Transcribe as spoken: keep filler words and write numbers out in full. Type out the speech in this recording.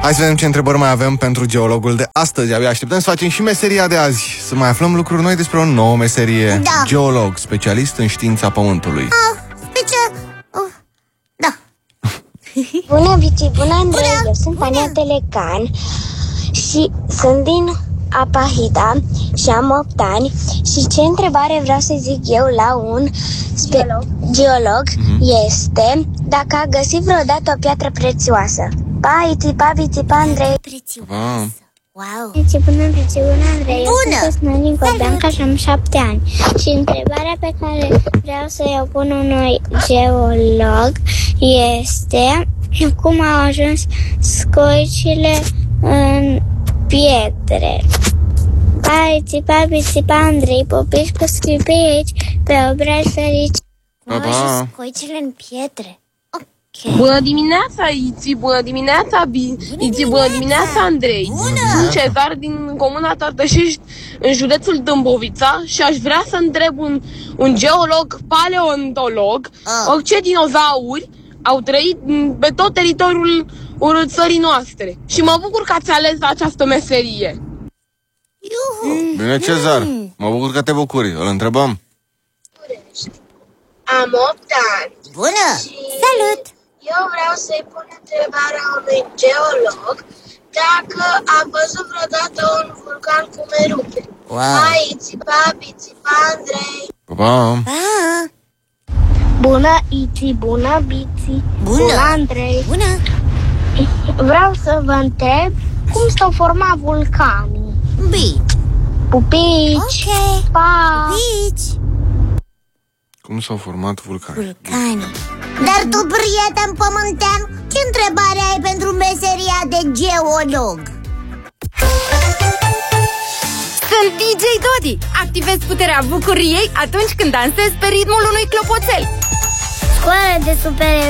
Hai să vedem ce întrebări mai avem pentru geologul de astăzi. Abia așteptăm să facem și meseria de azi, să mai aflăm lucruri noi despre o nouă meserie. Da. Geolog, specialist în știința Pământului. Ah, special... Oh, da. Bună, Vici, bună, Andrei, Bună, eu sunt bună. Ania Telecan și sunt din Apahida și am opt ani. Și ce întrebare vreau să zic eu la un spe- geolog, geolog Mhm. este dacă a găsit vreodată o piatră prețioasă. Pa, Iti, pa, Vici, pa, Andrei. Pa. Wow. Vici, bună, Vici, bună, Andrei. Bună. Eu sunt Nănin Corbeanca și am șapte ani. Și întrebarea pe care vreau să o pun unui geolog este cum au ajuns scoicile în pietre. Pai, țipa, țipa, Andrei, popiși cu scripici pe obraj ferici. Pa, Au pa. ajuns scoicile în pietre. Ok. Bună dimineața, Iți, bună dimineața, Bi- Iți, bună dimineața, Andrei. Sunt Cezar din comuna Tărtășești, în județul Dâmbovița și aș vrea să întreb un, un geolog paleontolog Ah. ce dinozauri au trăit pe tot teritoriul ur- țării noastre. Și mă bucur că ați ales această meserie. Iuhu. Bine, Cezar, mă bucur că te bucuri. Îl întrebăm. Am opt ani. Bună. Salut. Eu vreau să-i pun întrebarea unui geolog dacă a văzut vreodată un vulcan cum erupe. Wow. Hai, țipa, țipa, Andrei. Pa, pa. Ah, Bună, Iti, bună, Biți. Bună. Andrei. bună. Vreau să vă întreb cum s-au format vulcanii. Bine. Pupici, Ok. pa. Bici. Cum s-au format vulcani? Vulcanii. Dar tu, prieten pământean, ce întrebare ai pentru meseria de geolog? Sunt D J Dodi. Activez puterea bucuriei atunci când dansez pe ritmul unui clopoțel. Școală de super